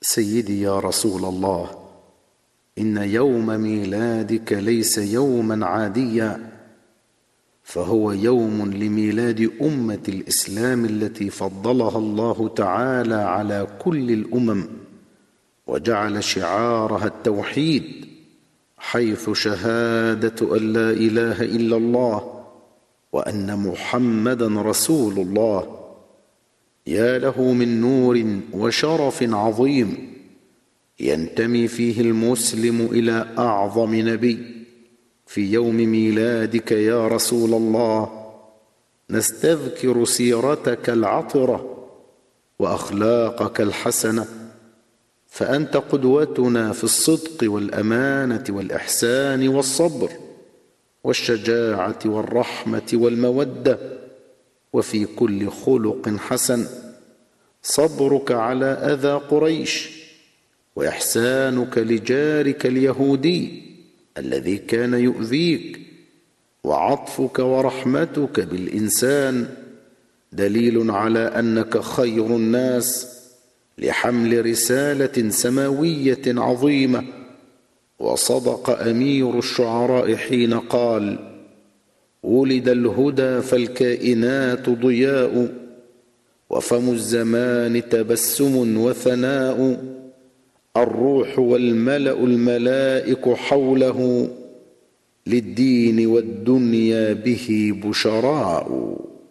سيدي يا رسول الله، إن يوم ميلادك ليس يوما عاديا، فهو يوم لميلاد أمة الإسلام التي فضلها الله تعالى على كل الأمم، وجعل شعارها التوحيد، حيث شهادة أن لا إله إلا الله وأن محمدا رسول الله. يا له من نور وشرف عظيم ينتمي فيه المسلم إلى أعظم نبي. في يوم ميلادك يا رسول الله نستذكر سيرتك العطرة وأخلاقك الحسنة، فأنت قدوتنا في الصدق والأمانة والإحسان والصبر والشجاعة والرحمة والمودة، وفي كل خلق حسن. صبرك على أذى قريش، وإحسانك لجارك اليهودي الذي كان يؤذيك، وعطفك ورحمتك بالإنسان دليل على أنك خير الناس لحمل رسالة سماوية عظيمة. وصدق أمير الشعراء حين قال: ولد الهدى فالكائنات ضياء، وفم الزمان تبسم وثناء، الروح والملأ الملائك حوله، للدين والدنيا به بشراء.